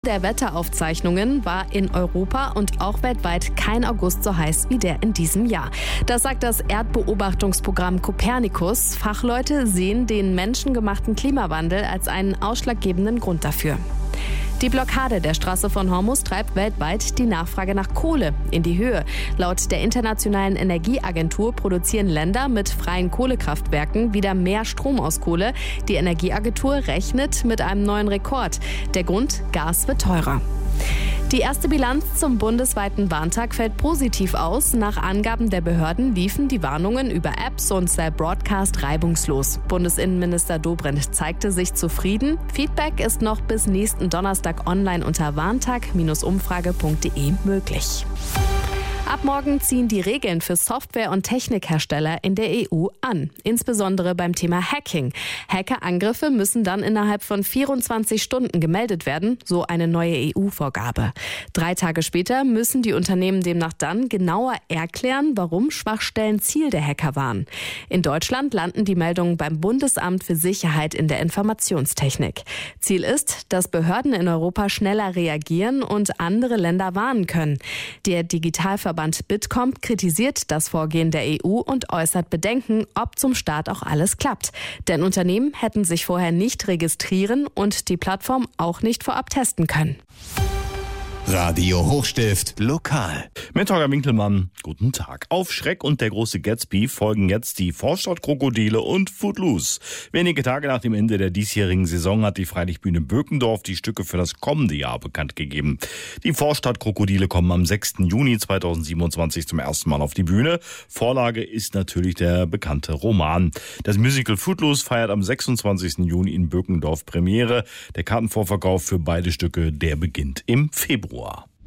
Der Wetteraufzeichnungen war in Europa und auch weltweit kein August so heiß wie der in diesem Jahr. Das sagt das Erdbeobachtungsprogramm Copernicus. Fachleute sehen den menschengemachten Klimawandel als einen ausschlaggebenden Grund dafür. Die Blockade der Straße von Hormuz treibt weltweit die Nachfrage nach Kohle in die Höhe. Laut der Internationalen Energieagentur produzieren Länder mit freien Kohlekraftwerken wieder mehr Strom aus Kohle. Die Energieagentur rechnet mit einem neuen Rekord. Der Grund: Gas wird teurer. Die erste Bilanz zum bundesweiten Warntag fällt positiv aus. Nach Angaben der Behörden liefen die Warnungen über Apps und Cell Broadcast reibungslos. Bundesinnenminister Dobrindt zeigte sich zufrieden. Feedback ist noch bis nächsten Donnerstag online unter warntag-umfrage.de möglich. Ab morgen ziehen die Regeln für Software- und Technikhersteller in der EU an, insbesondere beim Thema Hacking. Hackerangriffe müssen dann innerhalb von 24 Stunden gemeldet werden, so eine neue EU-Vorgabe. 3 Tage später müssen die Unternehmen demnach dann genauer erklären, warum Schwachstellen Ziel der Hacker waren. In Deutschland landen die Meldungen beim Bundesamt für Sicherheit in der Informationstechnik. Ziel ist, dass Behörden in Europa schneller reagieren und andere Länder warnen können. Der Digitalverband Bitkom kritisiert das Vorgehen der EU und äußert Bedenken, ob zum Start auch alles klappt. Denn Unternehmen hätten sich vorher nicht registrieren und die Plattform auch nicht vorab testen können. Radio Hochstift lokal. Mit Holger Winkelmann, guten Tag. Auf Schreck und der große Gatsby folgen jetzt die Vorstadtkrokodile und Footloose. Wenige Tage nach dem Ende der diesjährigen Saison hat die Freilichtbühne Bökendorf die Stücke für das kommende Jahr bekannt gegeben. Die Vorstadtkrokodile kommen am 6. Juni 2027 zum ersten Mal auf die Bühne. Vorlage ist natürlich der bekannte Roman. Das Musical Footloose feiert am 26. Juni in Bökendorf Premiere. Der Kartenvorverkauf für beide Stücke, der beginnt im Februar.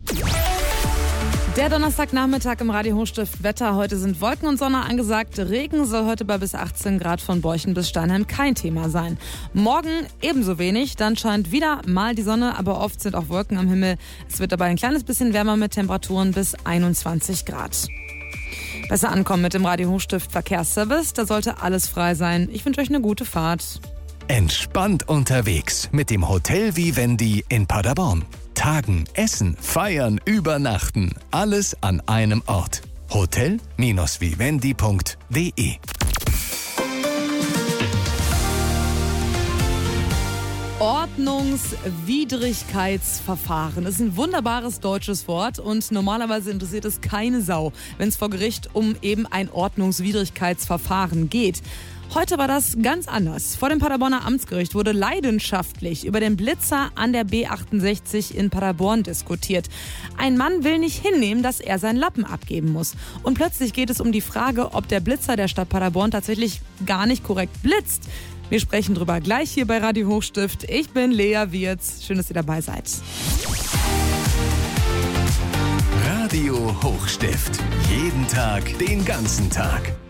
Der Donnerstagnachmittag im Radio Hochstift Wetter. Heute sind Wolken und Sonne angesagt. Regen soll heute bei bis 18 Grad von Borchen bis Steinheim kein Thema sein. Morgen ebenso wenig. Dann scheint wieder mal die Sonne, aber oft sind auch Wolken am Himmel. Es wird dabei ein kleines bisschen wärmer mit Temperaturen bis 21 Grad. Besser ankommen mit dem Radio Hochstift Verkehrsservice. Da sollte alles frei sein. Ich wünsche euch eine gute Fahrt. Entspannt unterwegs mit dem Hotel Vivendi in Paderborn. Tagen, essen, feiern, übernachten. Alles an einem Ort. Hotel-vivendi.de. Ordnungswidrigkeitsverfahren ist ein wunderbares deutsches Wort und normalerweise interessiert es keine Sau, wenn es vor Gericht um eben ein Ordnungswidrigkeitsverfahren geht. Heute war das ganz anders. Vor dem Paderborner Amtsgericht wurde leidenschaftlich über den Blitzer an der B68 in Paderborn diskutiert. Ein Mann will nicht hinnehmen, dass er seinen Lappen abgeben muss. Und plötzlich geht es um die Frage, ob der Blitzer der Stadt Paderborn tatsächlich gar nicht korrekt blitzt. Wir sprechen drüber gleich hier bei Radio Hochstift. Ich bin Lea Wirz. Schön, dass ihr dabei seid. Radio Hochstift. Jeden Tag, den ganzen Tag.